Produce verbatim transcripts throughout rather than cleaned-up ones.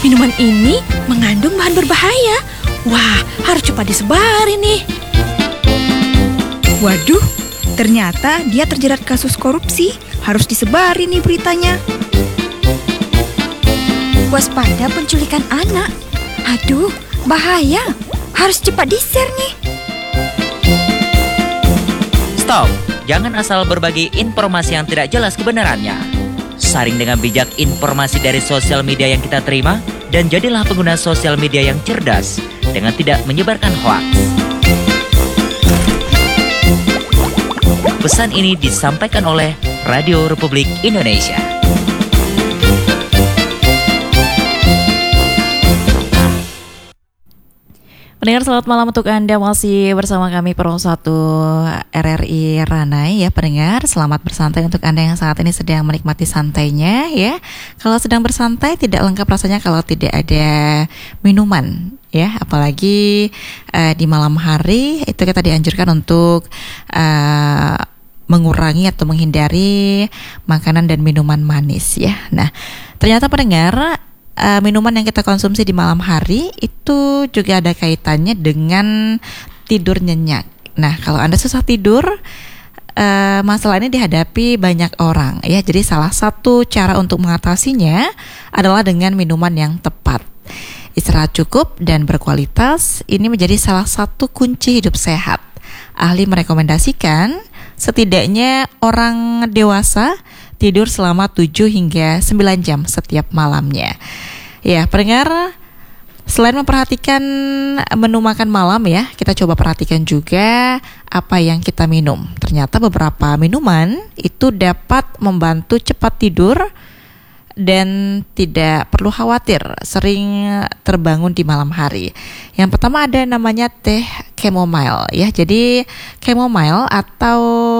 Minuman ini mengandung bahan berbahaya. Wah, harus cepat disebarin nih. Waduh, ternyata dia terjerat kasus korupsi. Harus disebarin nih beritanya. Waspada penculikan anak. Aduh, bahaya. Harus cepat di-share nih. Stop, jangan asal berbagi informasi yang tidak jelas kebenarannya. Saring dengan bijak informasi dari sosial media yang kita terima, dan jadilah pengguna sosial media yang cerdas dengan tidak menyebarkan hoaks. Pesan ini disampaikan oleh Radio Republik Indonesia. Pendengar, selamat malam untuk Anda, masih bersama kami Pro satu R R I Ranai ya pendengar. Selamat bersantai untuk Anda yang saat ini sedang menikmati santainya ya. Kalau sedang bersantai tidak lengkap rasanya kalau tidak ada minuman ya, apalagi uh, di malam hari itu kita dianjurkan untuk uh, mengurangi atau menghindari makanan dan minuman manis ya. Nah, ternyata pendengar, Uh, minuman yang kita konsumsi di malam hari itu juga ada kaitannya dengan tidur nyenyak. Nah, kalau Anda susah tidur, uh, masalah ini dihadapi banyak orang ya. Jadi salah satu cara untuk mengatasinya adalah dengan minuman yang tepat. Istirahat cukup dan berkualitas ini menjadi salah satu kunci hidup sehat. Ahli merekomendasikan setidaknya orang dewasa tidur selama tujuh hingga sembilan jam setiap malamnya. Ya, pendengar, selain memperhatikan menu makan malam ya, kita coba perhatikan juga apa yang kita minum. Ternyata beberapa minuman itu dapat membantu cepat tidur dan tidak perlu khawatir sering terbangun di malam hari. Yang pertama ada namanya teh chamomile ya. Jadi chamomile atau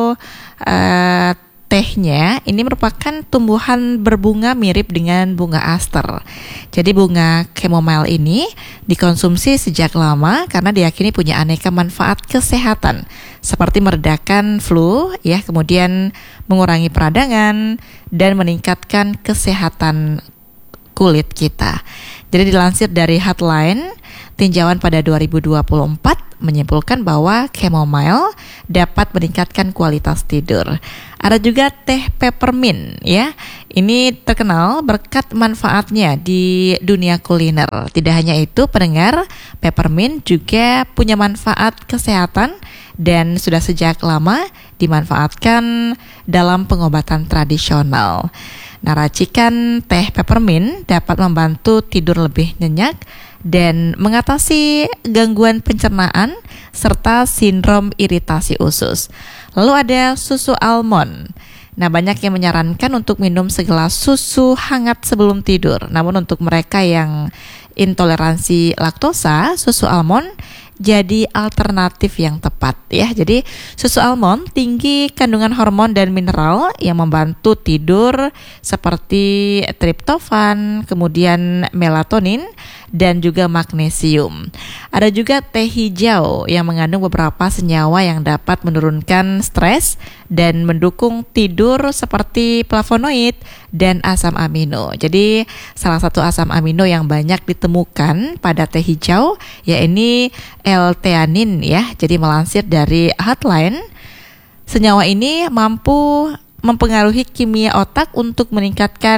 uh, tehnya ini merupakan tumbuhan berbunga mirip dengan bunga aster. Jadi bunga chamomile ini dikonsumsi sejak lama karena diyakini punya aneka manfaat kesehatan seperti meredakan flu ya, kemudian mengurangi peradangan dan meningkatkan kesehatan kulit kita. Jadi dilansir dari Headline, tinjauan pada dua ribu dua puluh empat menyimpulkan bahwa chamomile dapat meningkatkan kualitas tidur. Ada juga teh peppermint ya. Ini terkenal berkat manfaatnya di dunia kuliner. Tidak hanya itu, pendengar, peppermint juga punya manfaat kesehatan dan sudah sejak lama dimanfaatkan dalam pengobatan tradisional. Nah, racikan teh peppermint dapat membantu tidur lebih nyenyak dan mengatasi gangguan pencernaan serta sindrom iritasi usus. Lalu ada susu almond. Nah, banyak yang menyarankan untuk minum segelas susu hangat sebelum tidur. Namun untuk mereka yang intoleransi laktosa, susu almond jadi alternatif yang tepat ya. Jadi susu almond tinggi kandungan hormon dan mineral yang membantu tidur seperti triptofan, kemudian melatonin dan juga magnesium. Ada juga teh hijau yang mengandung beberapa senyawa yang dapat menurunkan stres dan mendukung tidur seperti flavonoid dan asam amino. Jadi salah satu asam amino yang banyak ditemukan pada teh hijau yaitu L-theanine ya. Jadi melansir dari Headline, senyawa ini mampu mempengaruhi kimia otak untuk meningkatkan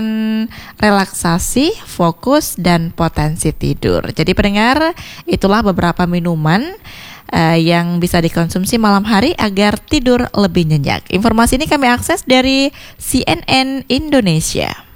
relaksasi, fokus, dan potensi tidur. Jadi pendengar, itulah beberapa minuman uh, yang bisa dikonsumsi malam hari agar tidur lebih nyenyak. Informasi ini kami akses dari C N N Indonesia.